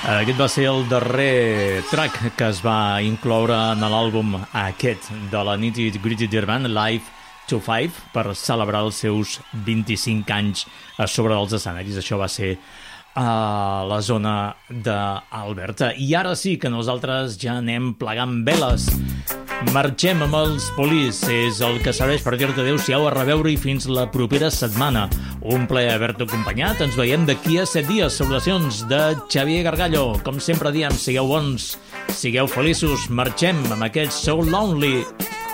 Aquest va ser el darrer track que es va incloure en l'àlbum aquest de la Nitty Gritty Dirt Band, Live to Five, per celebrar els seus 25 anys a sobre dels escenaris. Això va ser a la zona d'Alberta. I ara sí que nosaltres ja anem plegant veles. Marxem amb els Police, és el que serveix per dir-te adéu-siau, a reveure i fins la propera setmana. Un plaer haver-te acompanyat. Ens veiem d'aquí a 7 dies. Salutacions de Xavier Gargallo. Com sempre diem, sigueu bons, sigueu feliços. Marxem amb aquest So Lonely.